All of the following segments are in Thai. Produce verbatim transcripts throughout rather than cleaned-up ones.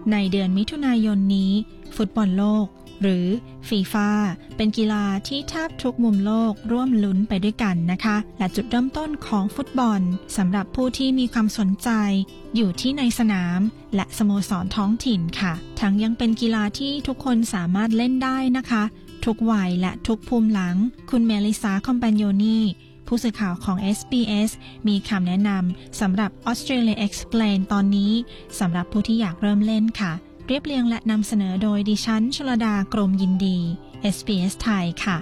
ในเดือนมิถุนายนนี้ฟุตบอลโลกหรือฟีฟ่าเป็นกีฬาที่แทบทุกมุมโลกร่วมลุ้นไปด้วยกันนะคะและจุดเริ่มต้นของฟุตบอลสำหรับผู้ที่มีความสนใจอยู่ที่ในสนามและสโมสรท้องถิ่นค่ะทั้งยังเป็นกีฬาที่ทุกคนสามารถเล่นได้นะคะทุกวัยและทุกภูมิหลังคุณเมลิซาคอมปานโยนีผู้สื่อข่าวของ เอส บี เอส มีคำแนะนำสำหรับ Australia Explain ตอนนี้สำหรับผู้ที่อยากเริ่มเล่นค่ะเรียบเรียงและนำเสนอโดยดิฉันชลดากรมยินดี เอส บี เอส ไทยค่ะ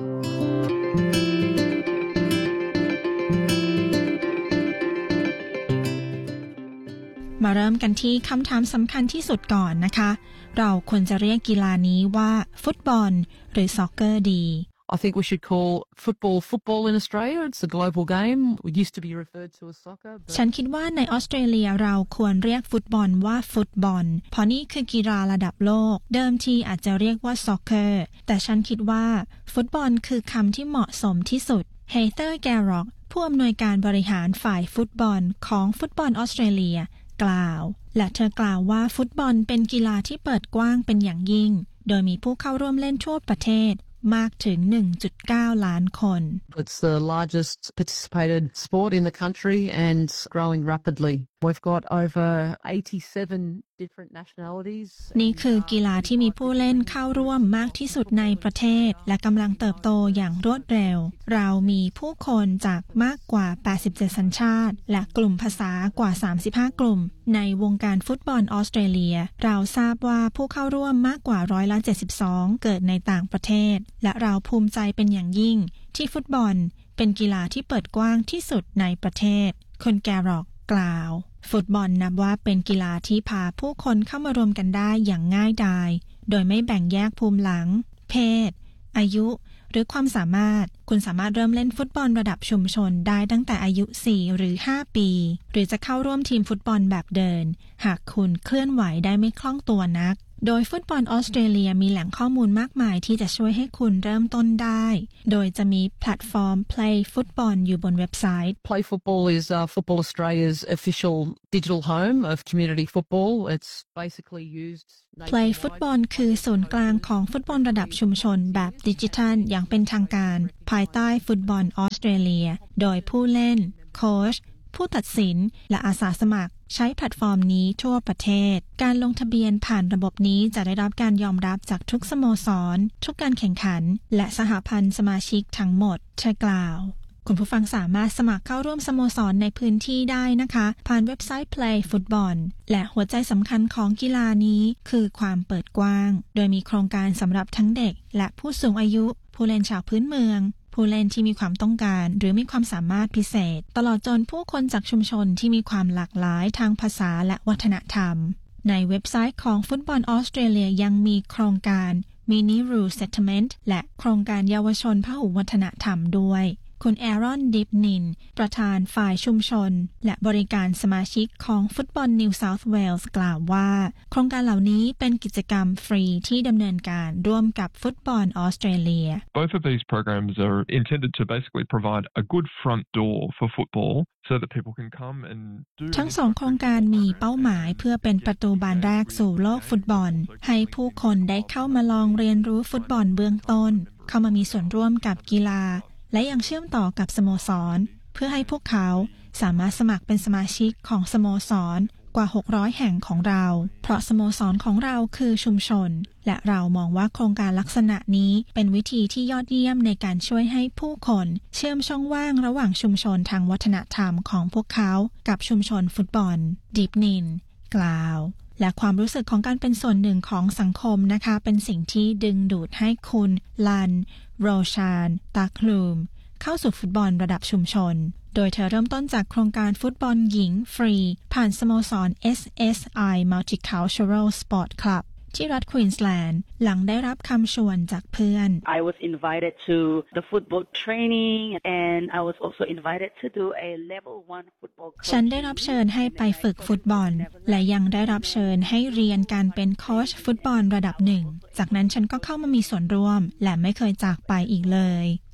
มาเริ่มกันที่คำถามสำคัญที่สุดก่อนนะคะเราควรจะเรียกกีฬานี้ว่าฟุตบอลหรือซ็อกเกอร์ดี I think we should call football football in Australia. It's a global game. It used to be referred to as soccer. But... ฉันคิดว่าในออสเตรเลียเราควรเรียกฟุตบอลว่าฟุตบอลเพราะนี่คือกีฬาระดับโลกเดิมทีอาจจะเรียกว่าซ็อกเกอร์แต่ฉันคิดว่าฟุตบอลคือคำที่เหมาะสมที่สุดเฮเธอร์แกร็อกผู้อำนวยการบริหารฝ่ายฟุตบอลของฟุตบอลออสเตรเลียกล่าวและเธอกล่าวว่าฟุตบอลเป็นกีฬาที่เปิดกว้างเป็นอย่างยิ่งโดยมีผู้เข้าร่วมเล่นทั่วประเทศมากถึง หนึ่งจุดเก้า ล้านคน It's the largest participated sport in the country and growing rapidly. We've got over eighty-seven different nationalities. นี่คือกีฬาที่มีผู้เล่นเข้าร่วมมากที่สุดในประเทศและกำลังเติบโตอย่างรวดเร็วเรามีผู้คนจากมากกว่าแปดสิบเจ็ดสัญชาติและกลุ่มภาษากว่าสามสิบห้ากลุ่มในวงการฟุตบอลออสเตรเลียเราทราบว่าผู้เข้าร่วมมากกว่าร้อยละเจ็ดสิบสองเกิดในต่างประเทศและเราภูมิใจเป็นอย่างยิ่งที่ฟุตบอลเป็นกีฬาที่เปิดกว้างที่สุดในประเทศคุณแกร็อกกล่าวฟุตบอลนับว่าเป็นกีฬาที่พาผู้คนเข้ามารวมกันได้อย่างง่ายดายโดยไม่แบ่งแยกภูมิหลังเพศอายุหรือความสามารถคุณสามารถเริ่มเล่นฟุตบอลระดับชุมชนได้ตั้งแต่อายุสี่หรือห้าปีหรือจะเข้าร่วมทีมฟุตบอลแบบเดินหากคุณเคลื่อนไหวได้ไม่คล่องตัวนักโดยฟุตบอลออสเตรเลียมีแหล่งข้อมูลมากมายที่จะช่วยให้คุณเริ่มต้นได้โดยจะมีแพลตฟอร์ม Play Football อยู่บนเว็บไซต์ Play Football is uh, Football Australia's official digital home of community football. It's basically used Play Football คือศูนย์กลางของฟุตบอลระดับชุมชนแบบดิจิทัลอย่างเป็นทางการภายใต้ฟุตบอลออสเตรเลียโดยผู้เล่นโค้ชผู้ตัดสินและอาสาสมัครใช้แพลตฟอร์มนี้ทั่วประเทศการลงทะเบียนผ่านระบบนี้จะได้รับการยอมรับจากทุกสโมสรทุกการแข่งขันและสหพันธ์สมาชิกทั้งหมดเธอกล่าวคุณผู้ฟังสามารถสมัครเข้าร่วมสโมสรในพื้นที่ได้นะคะผ่านเว็บไซต์ Play Football และหัวใจสำคัญของกีฬานี้คือความเปิดกว้างโดยมีโครงการสำหรับทั้งเด็กและผู้สูงอายุผู้เล่นชาวพื้นเมืองผู้เล่นที่มีความต้องการหรือมีความสามารถพิเศษตลอดจนผู้คนจากชุมชนที่มีความหลากหลายทางภาษาและวัฒนธรรมในเว็บไซต์ของฟุตบอลออสเตรเลียยังมีโครงการ Mini Rule Settlement และโครงการเยาวชนพหุวัฒนธรรมด้วยคุณแอรอนดิฟนินประธานฝ่ายชุมชนและบริการสมาชิกของฟุตบอลนิวเซาท์เวลส์กล่าวว่าโครงการเหล่านี้เป็นกิจกรรมฟรีที่ดำเนินการร่วมกับฟุตบอลออสเตรเลีย Both of these programs are intended to basically provide a good front door for football so that people can come and do ทั้งสองโครงการมีเป้าหมายเพื่อเป็นประตูบานแรกสู่โลกฟุตบอลให้ผู้คนได้เข้ามาลองเรียนรู้ฟุตบอลเบื้องต้นเข้ามามีส่วนร่วมกับกีฬาและยังเชื่อมต่อกับสโมสรเพื่อให้พวกเขาสามารถสมัครเป็นสมาชิกของสโมสรกว่าหกร้อยแห่งของเราเพราะสโมสรของเราคือชุมชนและเรามองว่าโครงการลักษณะนี้เป็นวิธีที่ยอดเยี่ยมในการช่วยให้ผู้คนเชื่อมช่องว่างระหว่างชุมชนทางวัฒนธรรมของพวกเขากับชุมชนฟุตบอลดิฟนินกล่าวและความรู้สึกของการเป็นส่วนหนึ่งของสังคมนะคะเป็นสิ่งที่ดึงดูดให้คุณลันโรชานตาคลูมเข้าสู่ฟุตบอลระดับชุมชนโดยเธอเริ่มต้นจากโครงการฟุตบอลหญิงฟรีผ่านสโมสร เอส เอส ไอ Multicultural Sport Club ที่รัฐควีนส์แลนด์หลังได้รับคำชวนจากเพื่อน I was invited to the football training and I was also invited to do a level one football ฉันได้รับเชิญให้ไปฝึกฟุตบอลและยังได้รับเชิญให้เรียนการเป็นโค้ชฟุตบอลระดับหนึ่งจากนั้นฉันก็เข้ามามีส่วนร่วมและไม่เคยจากไปอีกเลย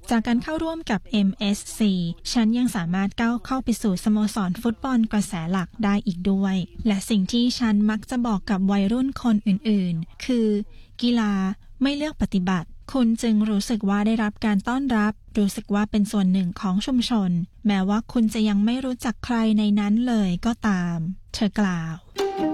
จากการเข้าร่วมกับ เอ็ม เอส ซี ฉันยังสามารถก้าวเข้าไปสู่สโมสรฟุตบอลกระแสหลักได้อีกด้วยและสิ่งที่ฉันมักจะบอกกับวัยรุ่นคนอื่นๆคือกีฬาไม่เลือกปฏิบัติคุณจึงรู้สึกว่าได้รับการต้อนรับรู้สึกว่าเป็นส่วนหนึ่งของชุมชนแม้ว่าคุณจะยังไม่รู้จักใครในนั้นเลยก็ตามเธอกล่าว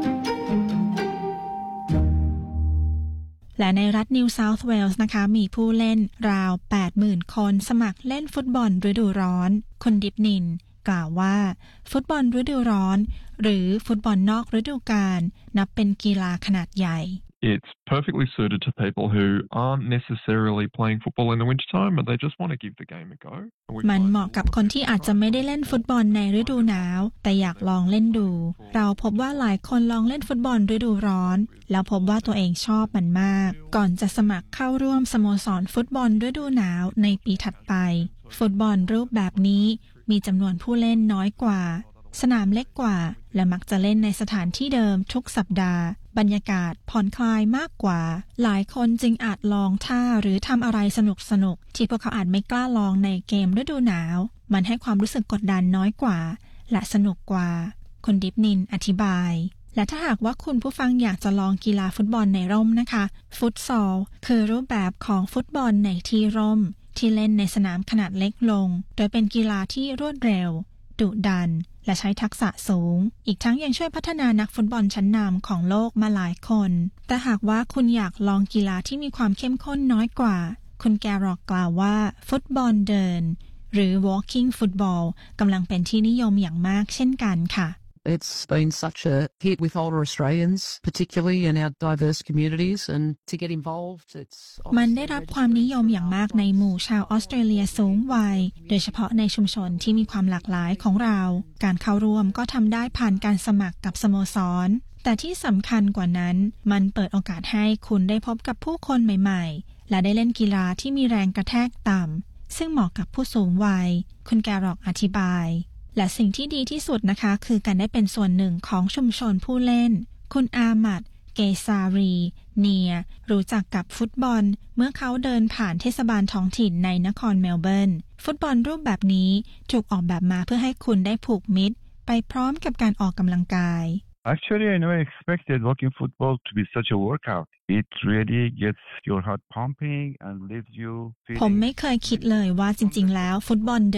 และในรัฐนิวเซาท์เวลส์นะคะมีผู้เล่นราว แปดหมื่น คนสมัครเล่นฟุตบอลฤดูร้อนคุณดิปนินกล่าวว่าฟุตบอลฤดูร้อนหรือฟุตบอลนอกฤดูกาลนับเป็นกีฬาขนาดใหญ่ It's perfectly suited to people who aren't necessarily playing football in the wintertime, but they just want to give the game a go. มันเหมาะกับคนที่อาจจะไม่ได้เล่นฟุตบอลในฤดูหนาวแต่อยากลองเล่นดูเราพบว่าหลายคนลองเล่นฟุตบอลฤดูร้อนแล้วพบว่าตัวเองชอบมันมากก่อนจะสมัครเข้าร่วมสโมสรฟุตบอลฤดูหนาวในปีถัดไปฟุตบอลรูปแบบนี้มีจำนวนผู้เล่นน้อยกว่าสนามเล็กกว่าและมักจะเล่นในสถานที่เดิมทุกสัปดาห์บรรยากาศผ่อนคลายมากกว่าหลายคนจึงอาจลองท่าหรือทำอะไรสนุกสนุกที่พวกเขาอาจไม่กล้าลองในเกมฤดูหนาวมันให้ความรู้สึกกดดันน้อยกว่าและสนุกกว่าคุณดิปนินอธิบายและถ้าหากว่าคุณผู้ฟังอยากจะลองกีฬาฟุตบอลในร่มนะคะฟุตซอลคือรูปแบบของฟุตบอลในที่ร่มที่เล่นในสนามขนาดเล็กลงโดยเป็นกีฬาที่รวดเร็วดุดันและใช้ทักษะสูงอีกทั้งยังช่วยพัฒนานักฟุตบอลชั้นนำของโลกมาหลายคนแต่หากว่าคุณอยากลองกีฬาที่มีความเข้มข้นน้อยกว่าคุณแกร็อกกล่าวว่าฟุตบอลเดินหรือ walking football กำลังเป็นที่นิยมอย่างมากเช่นกันค่ะ It's been such a hit with older Australians, particularly in our diverse communities, and to get involved, it's มันได้รับความนิยมอย่างมากในหมู่ชาวออสเตรเลียสูงวัยโดยเฉพาะในชุมชนที่มีความหลากหลายของเราการเข้าร่วมก็ทำได้ผ่านการสมัครกับสโมสรแต่ที่สำคัญกว่านั้นมันเปิดโอกาสให้คุณได้พบกับผู้คนใหม่ๆและได้เล่นกีฬาที่มีแรงกระแทกต่ำซึ่งเหมาะกับผู้สูงวัยคุณแกร็อกอธิบายและสิ่งที่ดีที่สุดนะคะคือการได้เป็นส่วนหนึ่งของชุมชนผู้เล่นคุณอามัดเกซารีเนียรู้จักกับฟุตบอลเมื่อเขาเดินผ่านเทศบาลท้องถิ่นในนครเมลเบิร์นฟุตบอลรูปแบบนี้ถูกออกแบบมาเพื่อให้คุณได้ผูกมิตรไปพร้อมกับการออกกำลังกาย Actually, I never expected walking football to be such a workout. It really gets your heart pumping and leaves you feeling ผมไม่เคยคิดเลยว่าจริงๆแล้วฟุตบอล